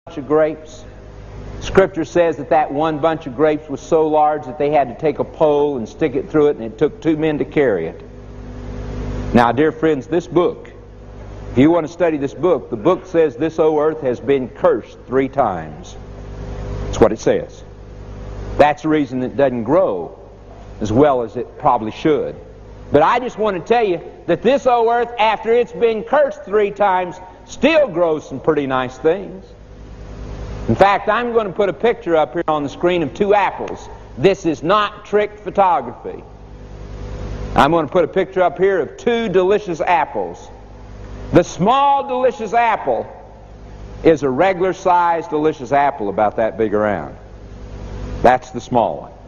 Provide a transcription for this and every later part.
bunch of grapes. Scripture says that that one bunch of grapes was so large that they had to take a pole and stick it through it, and it took 2 men to carry it. Now, dear friends, this book, if you want to study this book, the book says this old earth has been cursed 3 times. That's what it says. That's the reason it doesn't grow as well as it probably should. But I just want to tell you that this old earth, after it's been cursed 3 times, still grows some pretty nice things. In fact, I'm going to put a picture up here on the screen of 2 apples. This is not trick photography. I'm going to put a picture up here of 2 delicious apples. The small delicious apple is a regular sized delicious apple about that big around. That's the small one.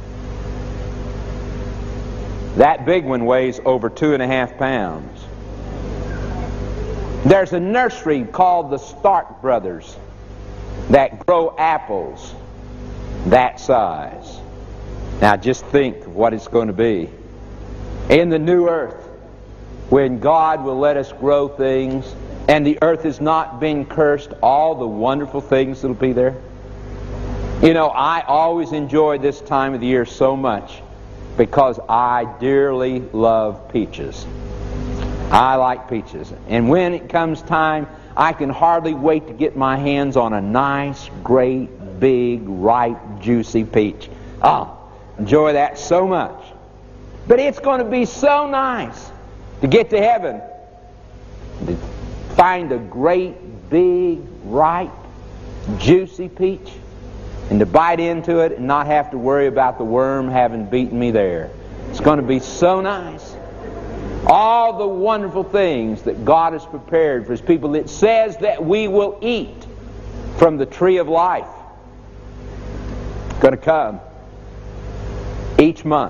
That big one weighs over 2.5 pounds. There's a nursery called the Stark Brothers that grow apples that size. Now just think of what it's going to be in the new earth when God will let us grow things and the earth has not been cursed, all the wonderful things that'll be there. You know, I always enjoy this time of the year so much because I dearly love peaches. I like peaches. And when it comes time, I can hardly wait to get my hands on a nice, great, big, ripe, juicy peach. Oh, enjoy that so much. But it's going to be so nice to get to heaven, to find a great, big, ripe, juicy peach, and to bite into it and not have to worry about the worm having beaten me there. It's going to be so nice. All the wonderful things that God has prepared for His people. It says that we will eat from the tree of life. It's going to come each month.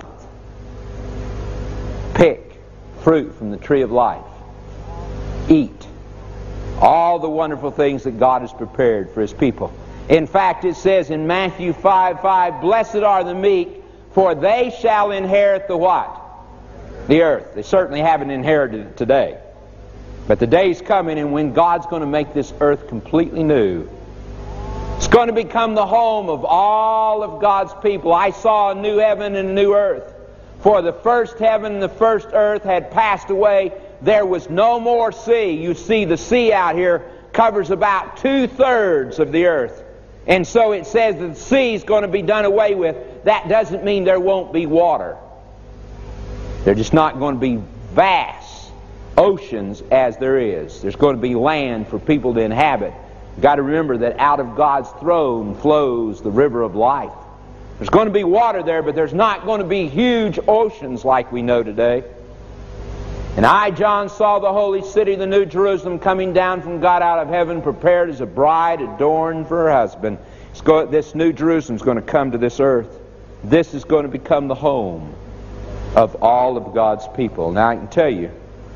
Pick fruit from the tree of life. Eat all the wonderful things that God has prepared for His people. In fact, it says in Matthew 5:5, "Blessed are the meek, for they shall inherit the what? The earth." They certainly haven't inherited it today. But the day's coming and when God's going to make this earth completely new. It's going to become the home of all of God's people. I saw a new heaven and a new earth. For the first heaven and the first earth had passed away. There was no more sea. You see, the sea out here covers about 2/3 of the earth. And so it says that the sea is going to be done away with. That doesn't mean there won't be water. They're just not going to be vast oceans as there is. There's going to be land for people to inhabit. You've got to remember that out of God's throne flows the river of life. There's going to be water there, but there's not going to be huge oceans like we know today. And I, John, saw the holy city, the new Jerusalem, coming down from God out of heaven, prepared as a bride adorned for her husband. This new Jerusalem is going to come to this earth. This is going to become the home of all of God's people. Now I can tell you,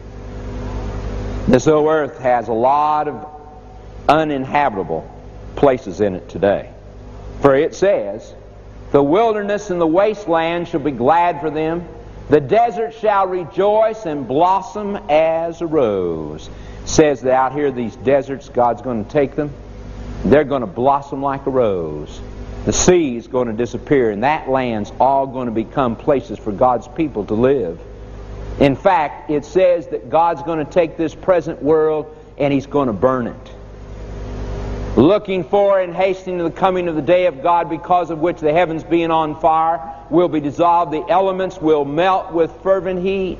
this old earth has a lot of uninhabitable places in it today. For it says, "The wilderness and the wasteland shall be glad for them. The desert shall rejoice and blossom as a rose." It says that out here, these deserts, God's going to take them. They're going to blossom like a rose. The sea is going to disappear, and that land's all going to become places for God's people to live. In fact, it says that God's going to take this present world and He's going to burn it. "Looking for and hastening to the coming of the day of God, because of which the heavens being on fire will be dissolved, the elements will melt with fervent heat.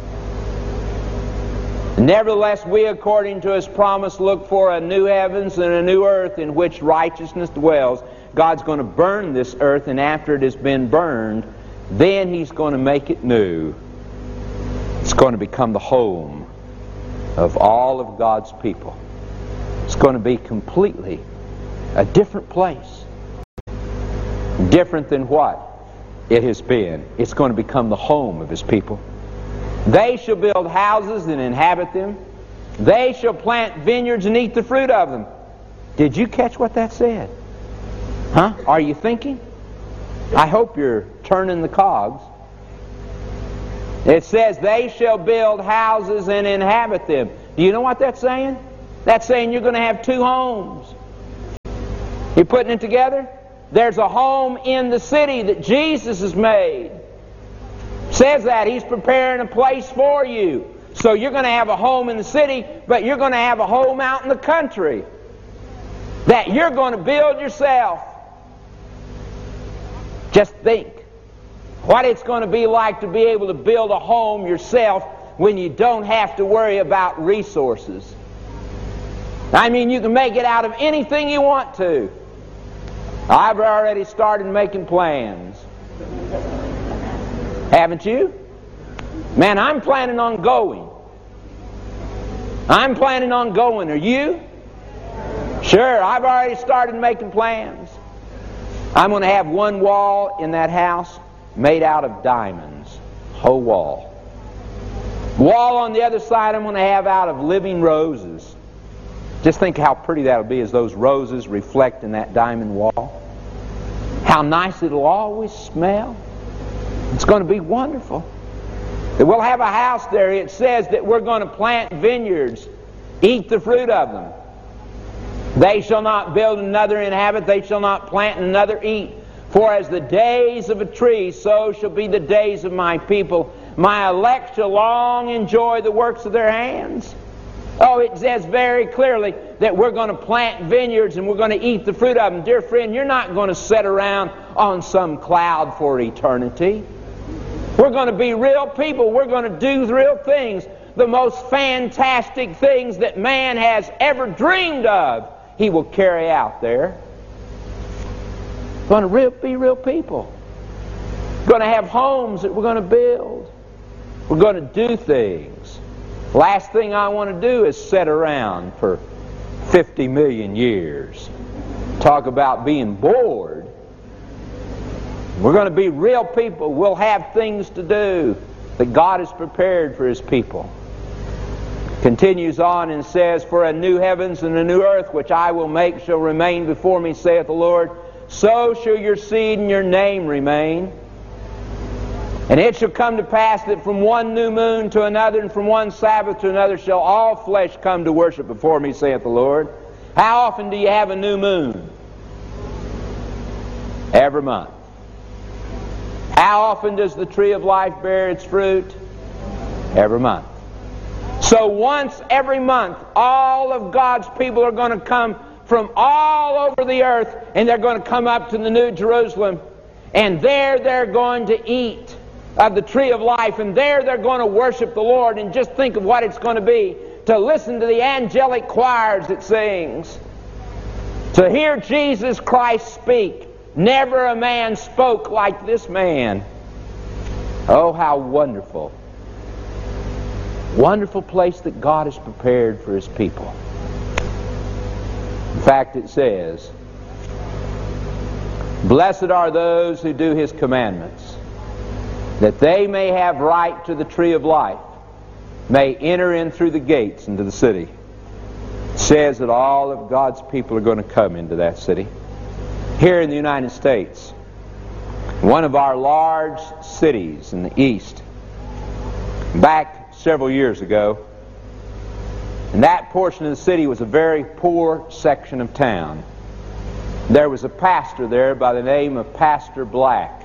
Nevertheless, we, according to His promise, look for a new heavens and a new earth in which righteousness dwells." God's going to burn this earth, and after it has been burned, then He's going to make it new. It's going to become the home of all of God's people. It's going to be completely a different place. Different than what it has been. It's going to become the home of His people. "They shall build houses and inhabit them. They shall plant vineyards and eat the fruit of them." Did you catch what that said? Huh? Are you thinking? I hope you're turning the cogs. It says, "They shall build houses and inhabit them." Do you know what that's saying? That's saying you're going to have 2 homes. You putting it together? There's a home in the city that Jesus has made. Says that He's preparing a place for you. So you're going to have a home in the city, but you're going to have a home out in the country that you're going to build yourself. Just think what it's going to be like to be able to build a home yourself when you don't have to worry about resources. I mean, you can make it out of anything you want to. I've already started making plans. Haven't you? Man, I'm planning on going. I'm planning on going. Are you? Sure, I've already started making plans. I'm going to have one wall in that house made out of diamonds. Whole wall. Wall on the other side I'm going to have out of living roses. Just think how pretty that'll be as those roses reflect in that diamond wall. How nice it'll always smell. It's going to be wonderful. We'll have a house there. It says that we're going to plant vineyards, eat the fruit of them. They shall not build another inhabit, they shall not plant another eat. For as the days of a tree, so shall be the days of my people. My elect shall long enjoy the works of their hands. Oh, it says very clearly that we're going to plant vineyards and we're going to eat the fruit of them. Dear friend, you're not going to sit around on some cloud for eternity. We're going to be real people. We're going to do real things. The most fantastic things that man has ever dreamed of, He will carry out there. We're going to be real people. We're going to have homes that we're going to build. We're going to do things. Last thing I want to do is sit around for 50 million years. Talk about being bored. We're going to be real people. We'll have things to do that God has prepared for His people. Continues on and says, for a new heavens and a new earth which I will make shall remain before me, saith the Lord. So shall your seed and your name remain. And it shall come to pass that from one new moon to another and from one Sabbath to another shall all flesh come to worship before me, saith the Lord. How often do you have a new moon? Every month. How often does the tree of life bear its fruit? Every month. So once every month, all of God's people are going to come from all over the earth, and they're going to come up to the New Jerusalem, and there they're going to eat of the tree of life, and there they're going to worship the Lord. And just think of what it's going to be to listen to the angelic choirs that sings, to hear Jesus Christ speak. Never a man spoke like this man. Oh, how wonderful. Wonderful place that God has prepared for His people. In fact, it says, blessed are those who do His commandments, that they may have right to the tree of life, may enter in through the gates into the city. It says that all of God's people are going to come into that city. Here in the United States, one of our large cities in the east, back several years ago, and that portion of the city was a very poor section of town. There was a pastor there by the name of Pastor Black.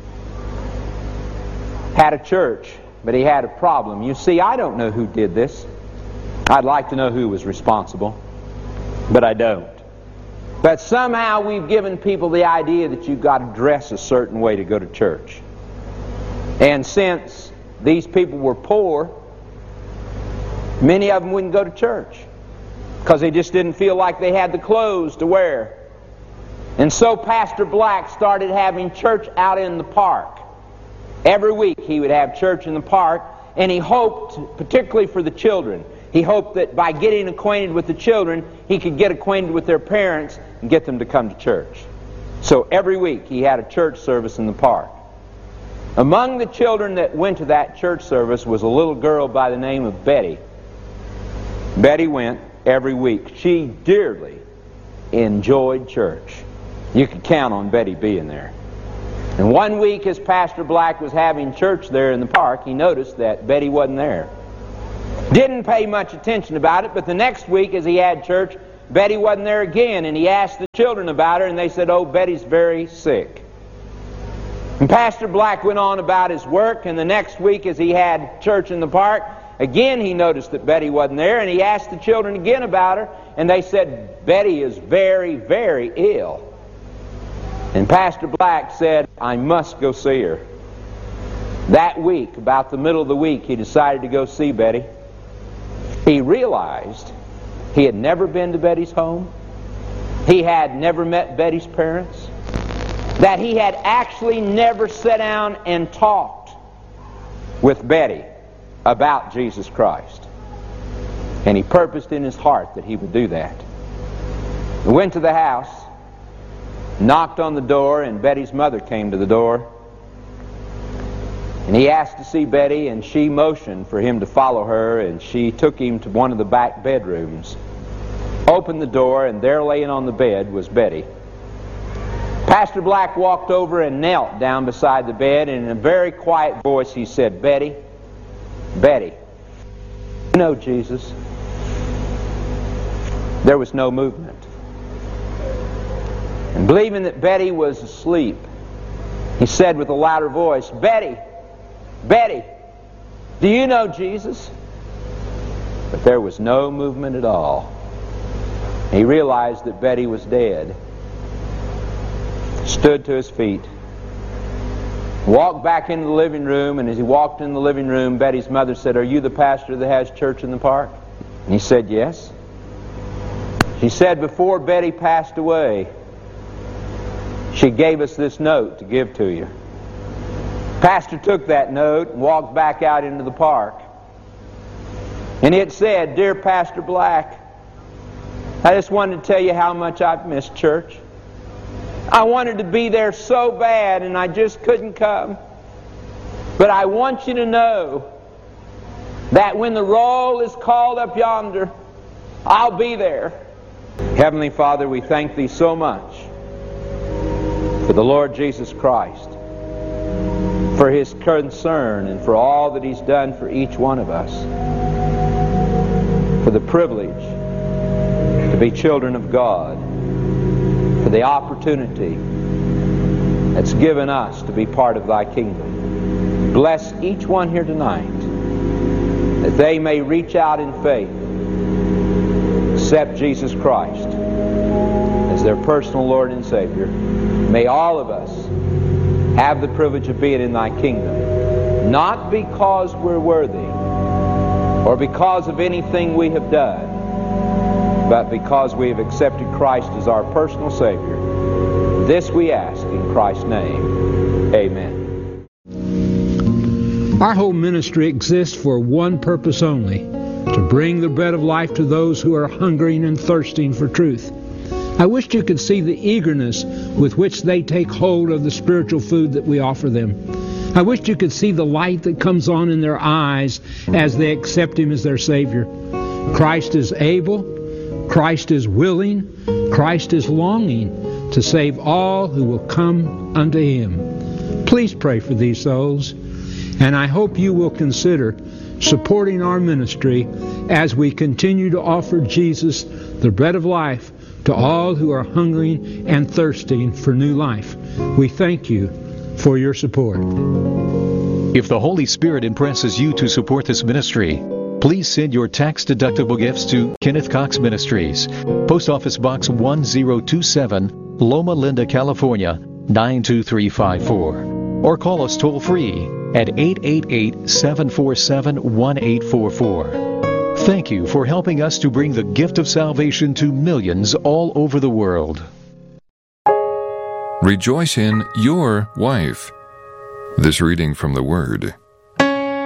Had a church, but he had a problem. You see, I don't know who did this. I'd like to know who was responsible, but I don't. But somehow we've given people the idea that you've got to dress a certain way to go to church. And since these people were poor, many of them wouldn't go to church because they just didn't feel like they had the clothes to wear. And so Pastor Black started having church out in the park. Every week he would have church in the park, and he hoped, particularly for the children, he hoped that by getting acquainted with the children, he could get acquainted with their parents and get them to come to church. So every week he had a church service in the park. Among the children that went to that church service was a little girl by the name of Betty. Betty went every week. She dearly enjoyed church. You could count on Betty being there. And one week as Pastor Black was having church there in the park, he noticed that Betty wasn't there. Didn't pay much attention about it, but the next week as he had church, Betty wasn't there again, and he asked the children about her, and they said, "Oh, Betty's very sick." And Pastor Black went on about his work, and the next week as he had church in the park, again he noticed that Betty wasn't there, and he asked the children again about her, and they said, "Betty is very, very ill." And Pastor Black said, "I must go see her." That week, about the middle of the week, he decided to go see Betty. He realized he had never been to Betty's home. He had never met Betty's parents. That he had actually never sat down and talked with Betty about Jesus Christ. And he purposed in his heart that he would do that. He went to the house, knocked on the door, and Betty's mother came to the door. And he asked to see Betty, and she motioned for him to follow her, and she took him to one of the back bedrooms. Opened the door, and there laying on the bed was Betty. Pastor Black walked over and knelt down beside the bed, and in a very quiet voice he said, "Betty, Betty, you know Jesus." There was no movement. And believing that Betty was asleep, he said with a louder voice, "Betty, Betty, do you know Jesus?" But there was no movement at all. He realized that Betty was dead. Stood to his feet, walked back into the living room, and as he walked in the living room, Betty's mother said, "Are you the pastor that has church in the park?" And he said, "Yes." She said, "Before Betty passed away, she gave us this note to give to you." Pastor took that note and walked back out into the park. And it said, "Dear Pastor Black, I just wanted to tell you how much I've missed church. I wanted to be there so bad and I just couldn't come. But I want you to know that when the roll is called up yonder, I'll be there." Heavenly Father, we thank Thee so much for the Lord Jesus Christ, for His concern and for all that He's done for each one of us, for the privilege to be children of God, for the opportunity that's given us to be part of Thy kingdom. Bless each one here tonight, that they may reach out in faith, accept Jesus Christ as their personal Lord and Savior. May all of us have the privilege of being in Thy kingdom, not because we're worthy or because of anything we have done, but because we have accepted Christ as our personal Savior. This we ask in Christ's name. Amen. Our whole ministry exists for one purpose only, to bring the bread of life to those who are hungering and thirsting for truth. I wish you could see the eagerness with which they take hold of the spiritual food that we offer them. I wish you could see the light that comes on in their eyes as they accept Him as their Savior. Christ is able, Christ is willing, Christ is longing to save all who will come unto Him. Please pray for these souls, and I hope you will consider supporting our ministry as we continue to offer Jesus, the bread of life, to all who are hungering and thirsting for new life. We thank you for your support. If the Holy Spirit impresses you to support this ministry, please send your tax-deductible gifts to Kenneth Cox Ministries, Post Office Box 1027, Loma Linda, California, 92354. Or call us toll-free at 888-747-1844. Thank you for helping us to bring the gift of salvation to millions all over the world. Rejoice in your wife. This reading from the Word.